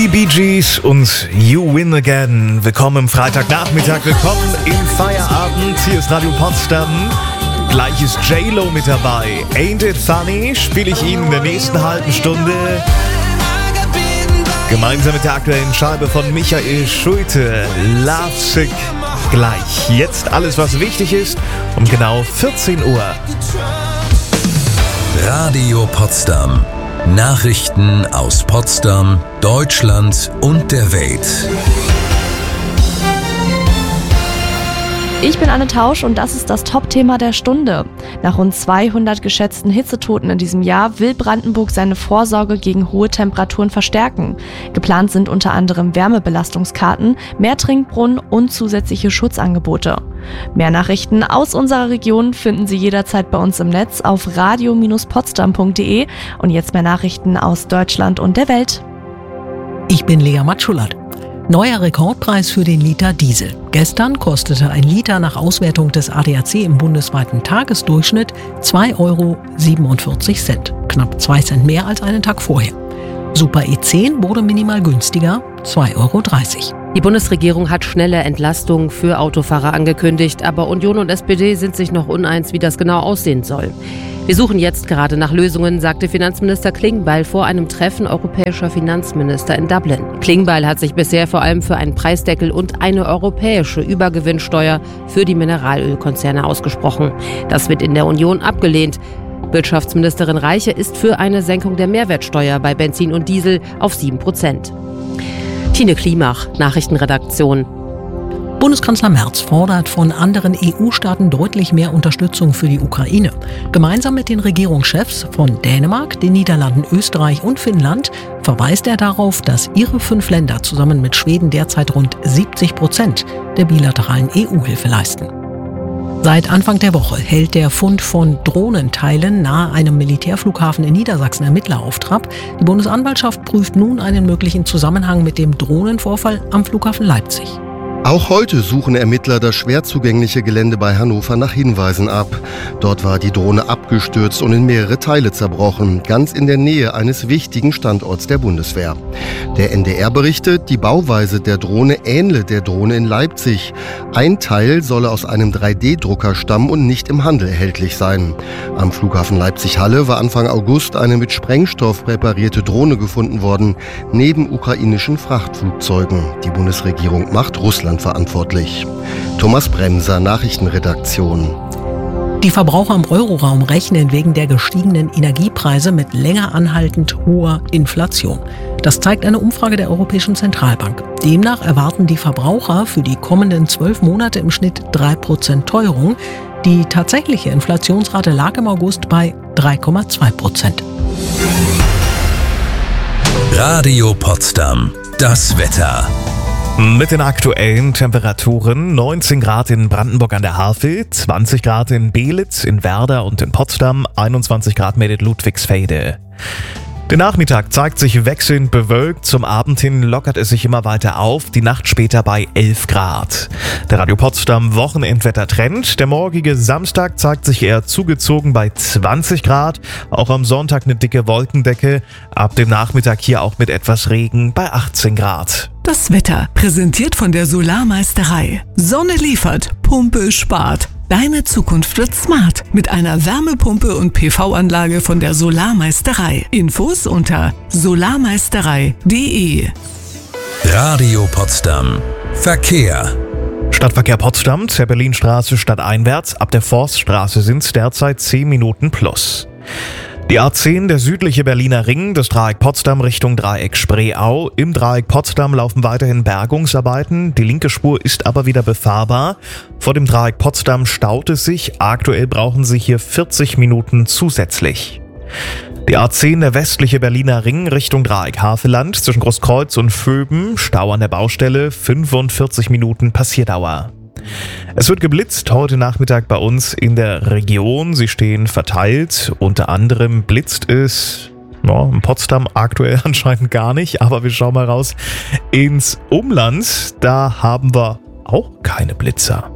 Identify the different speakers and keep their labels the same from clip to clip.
Speaker 1: Die Bee Gees und You Win Again. Willkommen im Freitagnachmittag, willkommen im Feierabend. Hier ist Radio Potsdam. Gleich ist J-Lo mit dabei. Ain't It Funny spiele ich Ihnen in der nächsten halben Stunde. Gemeinsam mit der aktuellen Scheibe von Michael Schulte. Lovesick. Gleich. Jetzt alles, was wichtig ist, um genau 14 Uhr.
Speaker 2: Radio Potsdam. Nachrichten aus Potsdam, Deutschland und der Welt.
Speaker 3: Ich bin Anne Tausch und das ist das Top-Thema der Stunde. Nach rund 200 geschätzten Hitzetoten in diesem Jahr will Brandenburg seine Vorsorge gegen hohe Temperaturen verstärken. Geplant sind unter anderem Wärmebelastungskarten, mehr Trinkbrunnen und zusätzliche Schutzangebote. Mehr Nachrichten aus unserer Region finden Sie jederzeit bei uns im Netz auf radio-potsdam.de und jetzt mehr Nachrichten aus Deutschland und der Welt.
Speaker 4: Ich bin Lea Matschulat. Neuer Rekordpreis für den Liter Diesel. Gestern kostete ein Liter nach Auswertung des ADAC im bundesweiten Tagesdurchschnitt 2,47 €, knapp 2 Cent mehr als einen Tag vorher. Super E10 wurde minimal günstiger, 2,30 €.
Speaker 5: Die Bundesregierung hat schnelle Entlastungen für Autofahrer angekündigt, aber Union und SPD sind sich noch uneins, wie das genau aussehen soll. Wir suchen jetzt gerade nach Lösungen, sagte Finanzminister Klingbeil vor einem Treffen europäischer Finanzminister in Dublin. Klingbeil hat sich bisher vor allem für einen Preisdeckel und eine europäische Übergewinnsteuer für die Mineralölkonzerne ausgesprochen. Das wird in der Union abgelehnt. Wirtschaftsministerin Reiche ist für eine Senkung der Mehrwertsteuer bei Benzin und Diesel auf 7%. Tine Klimach, Nachrichtenredaktion.
Speaker 4: Bundeskanzler Merz fordert von anderen EU-Staaten deutlich mehr Unterstützung für die Ukraine. Gemeinsam mit den Regierungschefs von Dänemark, den Niederlanden, Österreich und Finnland verweist er darauf, dass ihre 5 Länder zusammen mit Schweden derzeit rund 70% der bilateralen EU-Hilfe leisten. Seit Anfang der Woche hält der Fund von Drohnenteilen nahe einem Militärflughafen in Niedersachsen Ermittler auf Trab. Die Bundesanwaltschaft prüft nun einen möglichen Zusammenhang mit dem Drohnenvorfall am Flughafen Leipzig.
Speaker 6: Auch heute suchen Ermittler das schwer zugängliche Gelände bei Hannover nach Hinweisen ab. Dort war die Drohne abgestürzt und in mehrere Teile zerbrochen, ganz in der Nähe eines wichtigen Standorts der Bundeswehr. Der NDR berichtet, die Bauweise der Drohne ähnle der Drohne in Leipzig. Ein Teil solle aus einem 3D-Drucker stammen und nicht im Handel erhältlich sein. Am Flughafen Leipzig-Halle war Anfang August eine mit Sprengstoff präparierte Drohne gefunden worden, neben ukrainischen Frachtflugzeugen. Die Bundesregierung macht Russland verantwortlich. Thomas Bremser, Nachrichtenredaktion.
Speaker 4: Die Verbraucher im Euroraum rechnen wegen der gestiegenen Energiepreise mit länger anhaltend hoher Inflation. Das zeigt eine Umfrage der Europäischen Zentralbank. Demnach erwarten die Verbraucher für die kommenden 12 Monate im Schnitt 3% Teuerung. Die tatsächliche Inflationsrate lag im August bei 3,2%.
Speaker 2: Radio Potsdam. Das Wetter.
Speaker 1: Mit den aktuellen Temperaturen: 19 Grad in Brandenburg an der Havel, 20 Grad in Belitz, in Werder und in Potsdam, 21 Grad mehr in Ludwigsfelde. Der Nachmittag zeigt sich wechselnd bewölkt, zum Abend hin lockert es sich immer weiter auf, die Nacht später bei 11 Grad. Der Radio Potsdam Wochenendwettertrend: Der morgige Samstag zeigt sich eher zugezogen bei 20 Grad, auch am Sonntag eine dicke Wolkendecke, ab dem Nachmittag hier auch mit etwas Regen bei 18 Grad.
Speaker 7: Das Wetter präsentiert von der Solarmeisterei. Sonne liefert, Pumpe spart. Deine Zukunft wird smart mit einer Wärmepumpe und PV-Anlage von der Solarmeisterei. Infos unter solarmeisterei.de.
Speaker 2: Radio Potsdam. Verkehr.
Speaker 1: Stadtverkehr Potsdam, Zeppelin-Straße stadteinwärts, ab der Forststraße sind es derzeit 10 Minuten plus. Die A10, der südliche Berliner Ring, das Dreieck Potsdam Richtung Dreieck Spreeau. Im Dreieck Potsdam laufen weiterhin Bergungsarbeiten. Die linke Spur ist aber wieder befahrbar. Vor dem Dreieck Potsdam staut es sich. Aktuell brauchen Sie hier 40 Minuten zusätzlich. Die A10, der westliche Berliner Ring Richtung Dreieck Havelland zwischen Großkreuz und Vöben. Stau an der Baustelle, 45 Minuten Passierdauer. Es wird geblitzt heute Nachmittag bei uns in der Region. Sie stehen verteilt. Unter anderem blitzt es in Potsdam aktuell anscheinend gar nicht. Aber wir schauen mal raus ins Umland. Da haben wir auch keine Blitzer.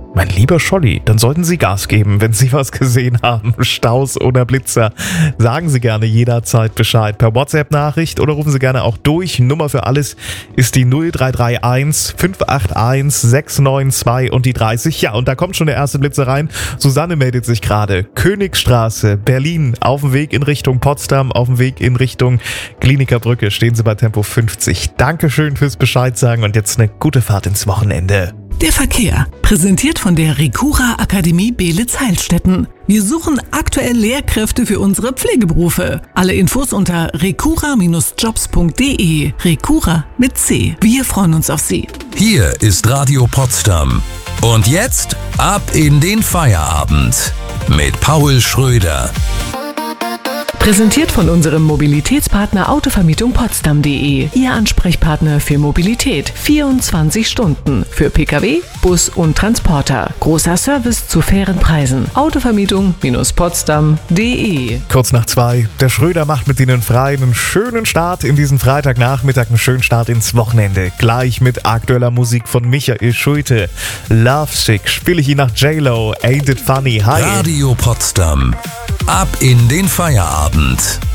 Speaker 1: Mein lieber Scholli, dann sollten Sie Gas geben, wenn Sie was gesehen haben. Staus oder Blitzer. Sagen Sie gerne jederzeit Bescheid. Per WhatsApp-Nachricht oder rufen Sie gerne auch durch. Nummer für alles ist die 0331 581 692 und die 30. Ja, und da kommt schon der erste Blitzer rein. Susanne meldet sich gerade. Königsstraße, Berlin, auf dem Weg in Richtung Potsdam, auf dem Weg in Richtung Klinikerbrücke. Stehen Sie bei Tempo 50. Dankeschön fürs Bescheid sagen und jetzt eine gute Fahrt ins Wochenende.
Speaker 7: Der Verkehr, präsentiert von der Recura Akademie Beelitz-Heilstätten. Wir suchen aktuell Lehrkräfte für unsere Pflegeberufe. Alle Infos unter recura-jobs.de. Recura mit C. Wir freuen uns auf Sie.
Speaker 2: Hier ist Radio Potsdam. Und jetzt ab in den Feierabend mit Paul Schröder.
Speaker 7: Präsentiert von unserem Mobilitätspartner Autovermietung Potsdam.de. Ihr Ansprechpartner für Mobilität. 24 Stunden. Für Pkw, Bus und Transporter. Großer Service zu fairen Preisen. Autovermietung-Potsdam.de.
Speaker 1: Kurz nach 2. Der Schröder macht mit Ihnen frei einen schönen Start in diesen Freitagnachmittag, einen schönen Start ins Wochenende. Gleich mit aktueller Musik von Michael Schulte. Lovesick spiele ich Ihnen nach J-Lo. Ain't it funny? Hi.
Speaker 2: Radio Potsdam. Ab in den Feierabend.